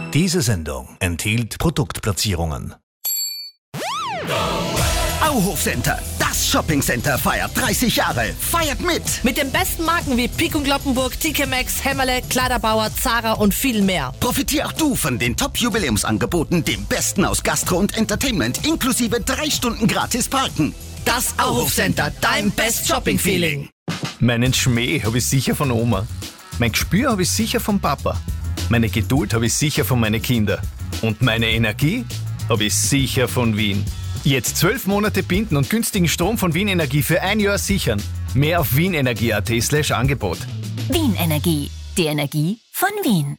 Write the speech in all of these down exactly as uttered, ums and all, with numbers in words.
Diese Sendung enthielt Produktplatzierungen. Auhof Center, das Shoppingcenter feiert dreißig Jahre. Feiert mit! Mit den besten Marken wie Pik und Kloppenburg, T K Maxx, Hämmerle, Kleiderbauer, Zara und viel mehr. Profitier auch du von den Top-Jubiläumsangeboten, dem Besten aus Gastro und Entertainment, inklusive drei Stunden gratis Parken. Das Auhof Center, dein Best Shopping Feeling. Meinen Schmäh habe ich sicher von Oma. Mein Gespür habe ich sicher vom Papa. Meine Geduld habe ich sicher von meinen Kindern. Und meine Energie habe ich sicher von Wien. Jetzt zwölf Monate binden und günstigen Strom von Wien Energie für ein Jahr sichern. Mehr auf wienenergie.at slash Angebot. Wien Energie, die Energie von Wien.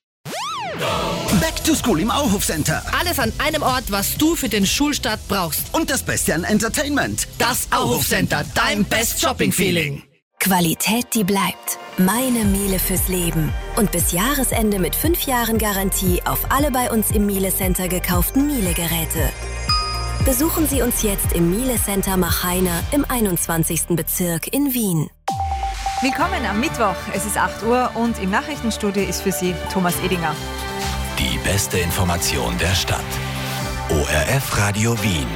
Back to School im Auhof Center. Alles an einem Ort, was du für den Schulstart brauchst. Und das Beste an Entertainment. Das Auhof Center, dein Best Shopping Feeling. Qualität, die bleibt. Meine Miele fürs Leben. Und bis Jahresende mit fünf Jahren Garantie auf alle bei uns im Miele Center gekauften Miele-Geräte. Besuchen Sie uns jetzt im Miele Center Machheiner im einundzwanzigsten Bezirk in Wien. Willkommen am Mittwoch. Es ist acht Uhr und im Nachrichtenstudio ist für Sie Thomas Edinger. Die beste Information der Stadt. O R F Radio Wien.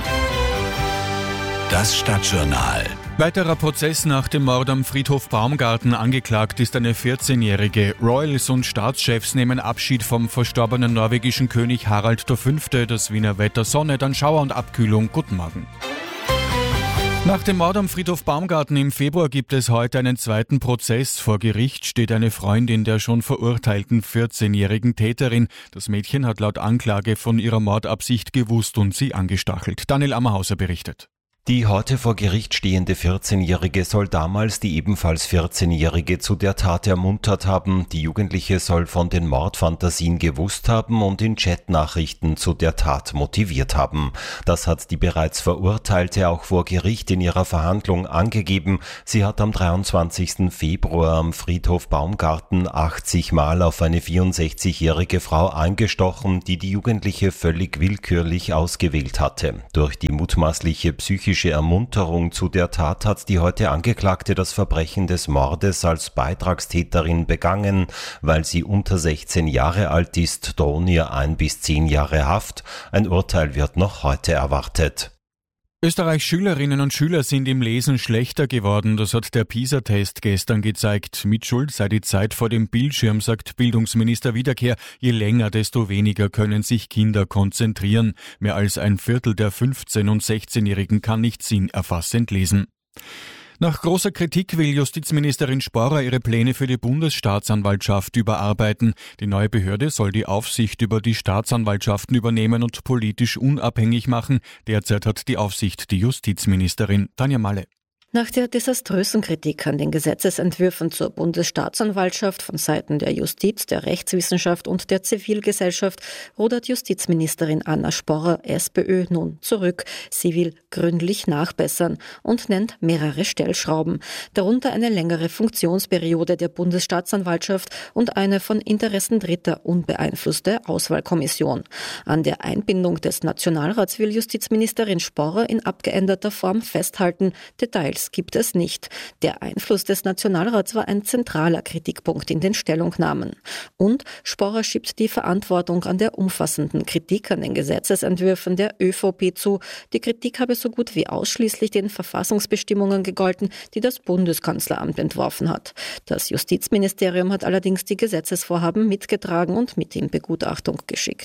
Das Stadtjournal. Weiterer Prozess nach dem Mord am Friedhof Baumgarten. Angeklagt ist eine vierzehnjährige. Royals und Staatschefs nehmen Abschied vom verstorbenen norwegischen König Harald der Fünfte. Das Wiener Wetter: Sonne, dann Schauer und Abkühlung. Guten Morgen. Nach dem Mord am Friedhof Baumgarten im Februar gibt es heute einen zweiten Prozess. Vor Gericht steht eine Freundin der schon verurteilten vierzehnjährigen Täterin. Das Mädchen hat laut Anklage von ihrer Mordabsicht gewusst und sie angestachelt. Daniel Ammerhauser berichtet. Die heute vor Gericht stehende vierzehnjährige soll damals die ebenfalls vierzehnjährige zu der Tat ermuntert haben. Die Jugendliche soll von den Mordfantasien gewusst haben und in Chatnachrichten zu der Tat motiviert haben. Das hat die bereits Verurteilte auch vor Gericht in ihrer Verhandlung angegeben. Sie hat am dreiundzwanzigsten Februar am Friedhof Baumgarten achtzig Mal auf eine vierundsechzigjährige Frau eingestochen, die die Jugendliche völlig willkürlich ausgewählt hatte. Durch die mutmaßliche psychische Ermunterung zu der Tat hat die heute Angeklagte das Verbrechen des Mordes als Beitragstäterin begangen. Weil sie unter sechzehn Jahre alt ist, drohen ihr ein bis zehn Jahre Haft. Ein Urteil wird noch heute erwartet. Österreichs Schülerinnen und Schüler sind im Lesen schlechter geworden. Das hat der PISA-Test gestern gezeigt. Mitschuld sei die Zeit vor dem Bildschirm, sagt Bildungsminister Wiederkehr. Je länger, desto weniger können sich Kinder konzentrieren. Mehr als ein Viertel der fünfzehn- und sechzehnjährigen kann nicht sinnerfassend lesen. Nach großer Kritik will Justizministerin Sporrer ihre Pläne für die Bundesstaatsanwaltschaft überarbeiten. Die neue Behörde soll die Aufsicht über die Staatsanwaltschaften übernehmen und politisch unabhängig machen. Derzeit hat die Aufsicht die Justizministerin Tanja Malle. Nach der desaströsen Kritik an den Gesetzesentwürfen zur Bundesstaatsanwaltschaft von Seiten der Justiz, der Rechtswissenschaft und der Zivilgesellschaft rudert Justizministerin Anna Sporrer, SPÖ, nun zurück. Sie will gründlich nachbessern und nennt mehrere Stellschrauben, darunter eine längere Funktionsperiode der Bundesstaatsanwaltschaft und eine von Interessen Dritter unbeeinflusste Auswahlkommission. An der Einbindung des Nationalrats will Justizministerin Sporrer in abgeänderter Form festhalten. Details gibt es nicht. Der Einfluss des Nationalrats war ein zentraler Kritikpunkt in den Stellungnahmen. Und Sporrer schiebt die Verantwortung an der umfassenden Kritik an den Gesetzesentwürfen der ÖVP zu. Die Kritik habe so gut wie ausschließlich den Verfassungsbestimmungen gegolten, die das Bundeskanzleramt entworfen hat. Das Justizministerium hat allerdings die Gesetzesvorhaben mitgetragen und mit in Begutachtung geschickt.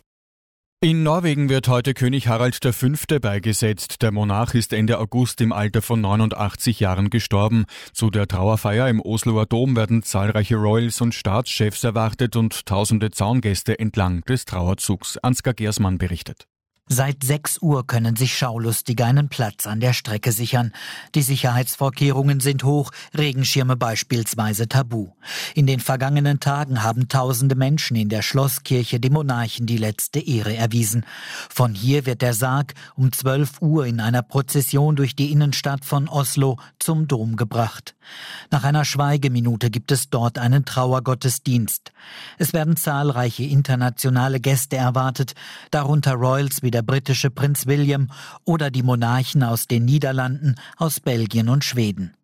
In Norwegen wird heute König Harald der Fünfte beigesetzt. Der Monarch ist Ende August im Alter von neunundachtzig Jahren gestorben. Zu der Trauerfeier im Osloer Dom werden zahlreiche Royals und Staatschefs erwartet und tausende Zaungäste entlang des Trauerzugs. Ansgar Gersmann berichtet. Seit sechs Uhr können sich Schaulustige einen Platz an der Strecke sichern. Die Sicherheitsvorkehrungen sind hoch, Regenschirme beispielsweise tabu. In den vergangenen Tagen haben tausende Menschen in der Schlosskirche dem Monarchen die letzte Ehre erwiesen. Von hier wird der Sarg um zwölf Uhr in einer Prozession durch die Innenstadt von Oslo zum Dom gebracht. Nach einer Schweigeminute gibt es dort einen Trauergottesdienst. Es werden zahlreiche internationale Gäste erwartet, darunter Royals wie der britische Prinz William oder die Monarchen aus den Niederlanden, aus Belgien und Schweden.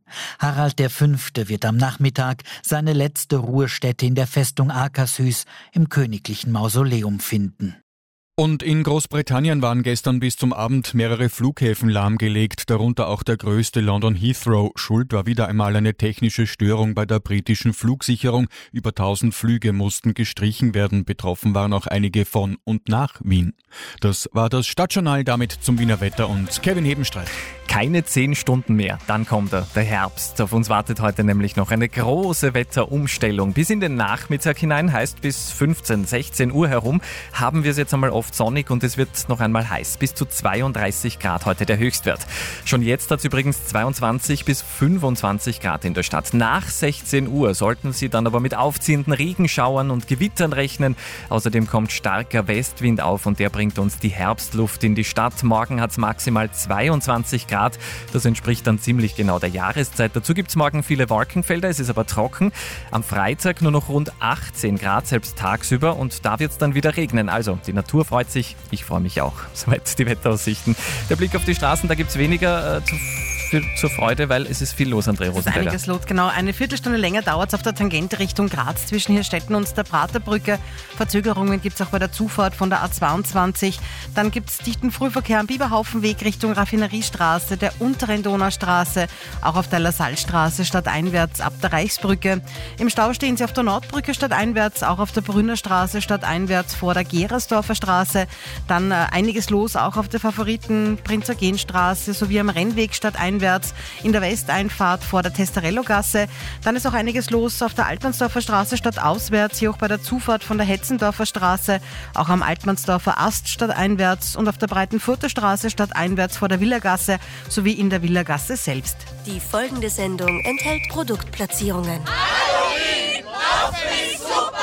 Harald der Fünfte wird am Nachmittag seine letzte Ruhestätte in der Festung Akershus im königlichen Mausoleum finden. Und in Großbritannien waren gestern bis zum Abend mehrere Flughäfen lahmgelegt, darunter auch der größte, London Heathrow. Schuld war wieder einmal eine technische Störung bei der britischen Flugsicherung. Über tausend Flüge mussten gestrichen werden. Betroffen waren auch einige von und nach Wien. Das war das Stadtjournal, damit zum Wiener Wetter und Kevin Hebenstreit. Keine zehn Stunden mehr, dann kommt er, der Herbst. Auf uns wartet heute nämlich noch eine große Wetterumstellung. Bis in den Nachmittag hinein, heißt bis fünfzehn, sechzehn Uhr herum, haben wir es jetzt einmal oft sonnig und es wird noch einmal heiß. Bis zu zweiunddreißig Grad heute der Höchstwert. Schon jetzt hat es übrigens zweiundzwanzig bis fünfundzwanzig Grad in der Stadt. Nach sechzehn Uhr sollten Sie dann aber mit aufziehenden Regenschauern und Gewittern rechnen. Außerdem kommt starker Westwind auf und der bringt uns die Herbstluft in die Stadt. Morgen hat es maximal zweiundzwanzig Grad. Das entspricht dann ziemlich genau der Jahreszeit. Dazu gibt es morgen viele Wolkenfelder, es ist aber trocken. Am Freitag nur noch rund achtzehn Grad, selbst tagsüber, und da wird es dann wieder regnen. Also, die Natur freut sich, ich freue mich auch. Soweit die Wetteraussichten. Der Blick auf die Straßen, da gibt es weniger äh, zu Für, zur Freude, weil es ist viel los, André Rosenberger. Es ist einiges los, genau. Eine Viertelstunde länger dauert es auf der Tangente Richtung Graz zwischen Hirstetten und der Praterbrücke. Verzögerungen gibt es auch bei der Zufahrt von der A zweiundzwanzig. Dann gibt es dichten Frühverkehr am Biberhaufenweg Richtung Raffineriestraße, der unteren Donaustraße, auch auf der Lassalstraße stadteinwärts ab der Reichsbrücke. Im Stau stehen Sie auf der Nordbrücke stadteinwärts, auch auf der Brünner Straße stadteinwärts vor der Gerersdorfer Straße. Dann äh, einiges los, auch auf der Favoriten-Prinz-Eugen-Straße sowie am Rennweg stadteinwärts. In der Westeinfahrt vor der Testarello-Gasse. Dann ist auch einiges los auf der Altmannsdorfer Straße stadtauswärts, hier auch bei der Zufahrt von der Hetzendorfer Straße, auch am Altmannsdorfer Ast stadteinwärts und auf der Breitenfurter Straße stadteinwärts vor der Villagasse sowie in der Villagasse selbst. Die folgende Sendung enthält Produktplatzierungen. Halloween, Laufen ist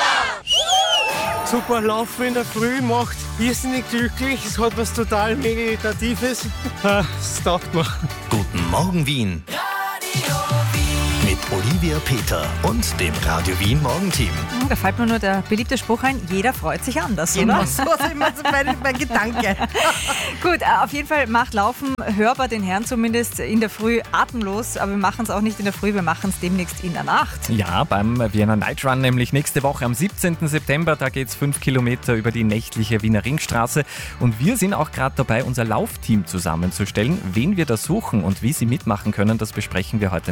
super! Super Laufen in der Früh macht irrsinnig glücklich. Es hat was total Meditatives. Das taugt mir. Guten Morgen Wien. Mit Olivia Peter und dem Radio Wien Morgenteam. Da fällt mir nur der beliebte Spruch ein, jeder freut sich anders, genau, oder? So ist immer so mein, mein Gedanke. Gut, auf jeden Fall macht Laufen hörbar den Herrn zumindest in der Früh atemlos, aber wir machen es auch nicht in der Früh, wir machen es demnächst in der Nacht. Ja, beim Vienna Night Run, nämlich nächste Woche am siebzehnten September, da geht es fünf Kilometer über die nächtliche Wiener Ringstraße und wir sind auch gerade dabei, unser Laufteam zusammenzustellen. Wen wir da suchen und wie Sie mitmachen können, das besprechen wir heute